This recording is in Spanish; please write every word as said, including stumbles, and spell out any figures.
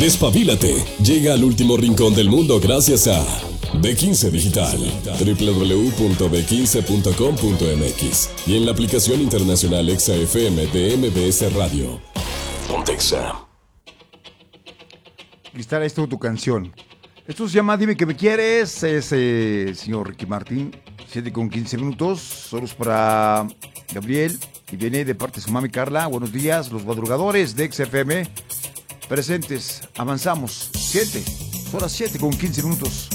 Despabilate. Llega al último rincón del mundo gracias a B quince Digital. doble u doble u doble u punto b quince punto com punto m x y en la aplicación internacional Exa F M de M B S Radio. Pontexa. Cristal, esto es tu canción. Esto se llama Dime que me quieres. Es el eh, señor Ricky Martin. siete con quince minutos. Solos para Gabriel. Y viene de parte de su mami Carla. Buenos días, los madrugadores de Exa F M. Presentes. Avanzamos. siete. Son las siete con quince minutos.